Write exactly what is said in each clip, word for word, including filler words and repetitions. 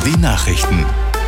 die Nachrichten.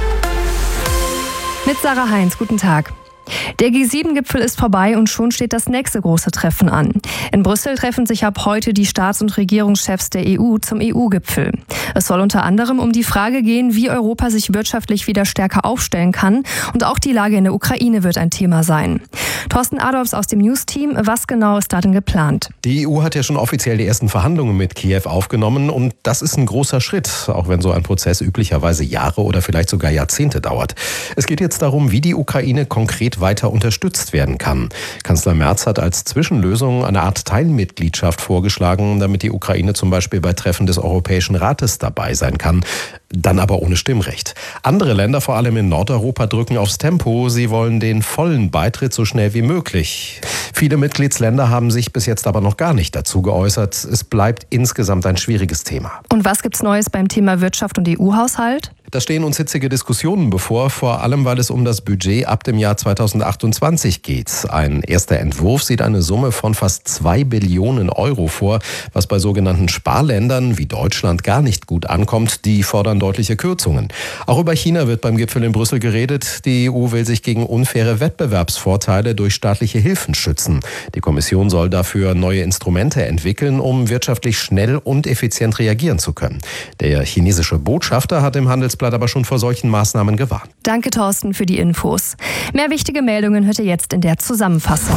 Mit Sarah Heinz, guten Tag. Der G sieben Gipfel ist vorbei und schon steht das nächste große Treffen an. In Brüssel treffen sich ab heute die Staats- und Regierungschefs der E U zum E U-Gipfel. Es soll unter anderem um die Frage gehen, wie Europa sich wirtschaftlich wieder stärker aufstellen kann. Und auch die Lage in der Ukraine wird ein Thema sein. Thorsten Adolfs aus dem News-Team, was genau ist da denn geplant? Die E U hat ja schon offiziell die ersten Verhandlungen mit Kiew aufgenommen und das ist ein großer Schritt, auch wenn so ein Prozess üblicherweise Jahre oder vielleicht sogar Jahrzehnte dauert. Es geht jetzt darum, wie die Ukraine konkret weiter unterstützt werden kann. Kanzler Merz hat als Zwischenlösung eine Art Teilmitgliedschaft vorgeschlagen, damit die Ukraine zum Beispiel bei Treffen des Europäischen Rates dabei sein kann, dann aber ohne Stimmrecht. Andere Länder, vor allem in Nordeuropa, drücken aufs Tempo. Sie wollen den vollen Beitritt so schnell wie möglich. Viele Mitgliedsländer haben sich bis jetzt aber noch gar nicht dazu geäußert. Es bleibt insgesamt ein schwieriges Thema. Und was gibt's Neues beim Thema Wirtschaft und E U-Haushalt? Da stehen uns hitzige Diskussionen bevor, vor allem weil es um das Budget ab dem Jahr zweitausendachtundzwanzig geht. Ein erster Entwurf sieht eine Summe von fast zwei Billionen Euro vor, was bei sogenannten Sparländern wie Deutschland gar nicht gut ankommt. Die fordern deutliche Kürzungen. Auch über China wird beim Gipfel in Brüssel geredet. Die E U will sich gegen unfaire Wettbewerbsvorteile durch staatliche Hilfen schützen. Die Kommission soll dafür neue Instrumente entwickeln, um wirtschaftlich schnell und effizient reagieren zu können. Der chinesische Botschafter hat im Handelsblatt aber schon vor solchen Maßnahmen gewarnt. Danke, Thorsten, für die Infos. Mehr wichtige Meldungen hört ihr jetzt in der Zusammenfassung.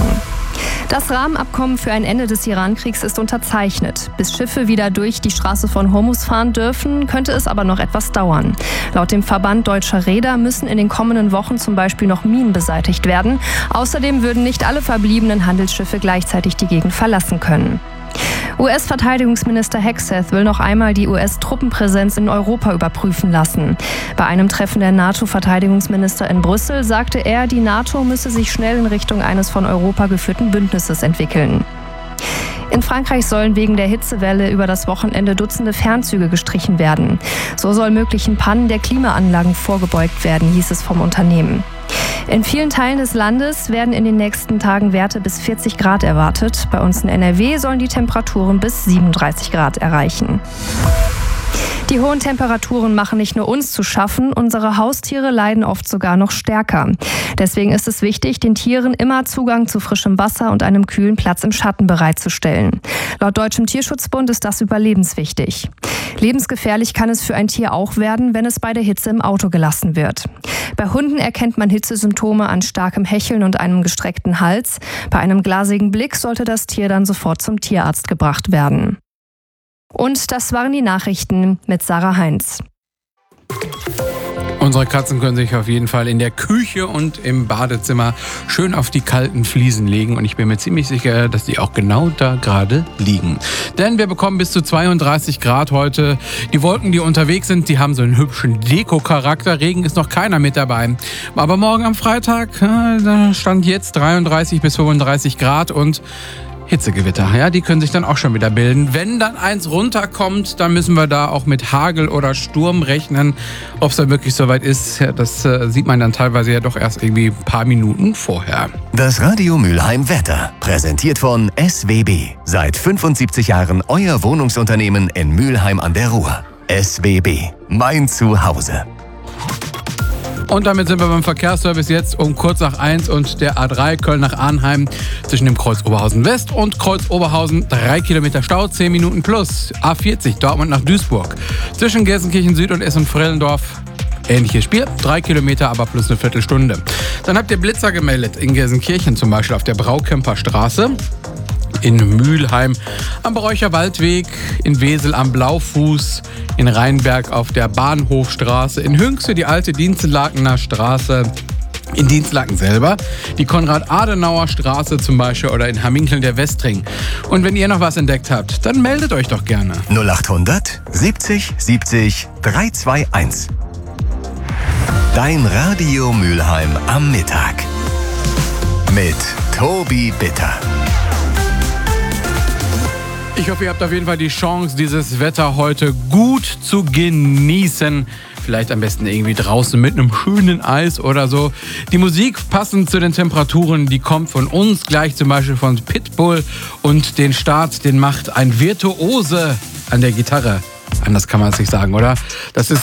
Das Rahmenabkommen für ein Ende des Iran-Kriegs ist unterzeichnet. Bis Schiffe wieder durch die Straße von Hormuz fahren dürfen, könnte es aber noch etwas dauern. Laut dem Verband Deutscher Reeder müssen in den kommenden Wochen zum Beispiel noch Minen beseitigt werden. Außerdem würden nicht alle verbliebenen Handelsschiffe gleichzeitig die Gegend verlassen können. U S-Verteidigungsminister Hegseth will noch einmal die U S-Truppenpräsenz in Europa überprüfen lassen. Bei einem Treffen der NATO-Verteidigungsminister in Brüssel sagte er, die NATO müsse sich schnell in Richtung eines von Europa geführten Bündnisses entwickeln. In Frankreich sollen wegen der Hitzewelle über das Wochenende Dutzende Fernzüge gestrichen werden. So soll möglichen Pannen der Klimaanlagen vorgebeugt werden, hieß es vom Unternehmen. In vielen Teilen des Landes werden in den nächsten Tagen Werte bis vierzig Grad erwartet. Bei uns in N R W sollen die Temperaturen bis siebenunddreißig Grad erreichen. Die hohen Temperaturen machen nicht nur uns zu schaffen, unsere Haustiere leiden oft sogar noch stärker. Deswegen ist es wichtig, den Tieren immer Zugang zu frischem Wasser und einem kühlen Platz im Schatten bereitzustellen. Laut Deutschem Tierschutzbund ist das überlebenswichtig. Lebensgefährlich kann es für ein Tier auch werden, wenn es bei der Hitze im Auto gelassen wird. Bei Hunden erkennt man Hitzesymptome an starkem Hecheln und einem gestreckten Hals. Bei einem glasigen Blick sollte das Tier dann sofort zum Tierarzt gebracht werden. Und das waren die Nachrichten mit Sarah Heinz. Unsere Katzen können sich auf jeden Fall in der Küche und im Badezimmer schön auf die kalten Fliesen legen. Und ich bin mir ziemlich sicher, dass die auch genau da gerade liegen. Denn wir bekommen bis zu zweiunddreißig Grad heute. Die Wolken, die unterwegs sind, die haben so einen hübschen Deko-Charakter. Regen ist noch keiner mit dabei. Aber morgen am Freitag, da stand jetzt dreiunddreißig bis fünfunddreißig Grad und Hitzegewitter, ja, die können sich dann auch schon wieder bilden. Wenn dann eins runterkommt, dann müssen wir da auch mit Hagel oder Sturm rechnen. Ob es dann wirklich soweit ist, ja, das äh, sieht man dann teilweise ja doch erst irgendwie ein paar Minuten vorher. Das Radio Mülheim Wetter, präsentiert von S W B. Seit fünfundsiebzig Jahren euer Wohnungsunternehmen in Mülheim an der Ruhr. S W B, mein Zuhause. Und damit sind wir beim Verkehrsservice jetzt um kurz nach eins und der A drei Köln nach Arnheim zwischen dem Kreuz Oberhausen West und Kreuz Oberhausen drei Kilometer Stau, zehn Minuten plus. A vierzig Dortmund nach Duisburg zwischen Gelsenkirchen Süd und Essen-Frellendorf. Ähnliches Spiel, drei Kilometer, aber plus eine Viertelstunde. Dann habt ihr Blitzer gemeldet in Gelsenkirchen, zum Beispiel auf der Braukemper Straße. In Mülheim am Beräucher Waldweg, in Wesel am Blaufuß, in Rheinberg auf der Bahnhofstraße, in Hünxe die alte Dienstlakener Straße, in Dienstlaken selber, die Konrad-Adenauer-Straße zum Beispiel oder in Hamminkeln der Westring. Und wenn ihr noch was entdeckt habt, dann meldet euch doch gerne. null achthundert siebzig siebzig dreihunderteinundzwanzig. Dein Radio Mülheim am Mittag. Mit Tobi Bitter. Ich hoffe, ihr habt auf jeden Fall die Chance, dieses Wetter heute gut zu genießen. Vielleicht am besten irgendwie draußen mit einem schönen Eis oder so. Die Musik passend zu den Temperaturen, die kommt von uns, gleich zum Beispiel von Pitbull. Und den Start, den macht ein Virtuose an der Gitarre. Anders kann man es nicht sagen, oder? Das ist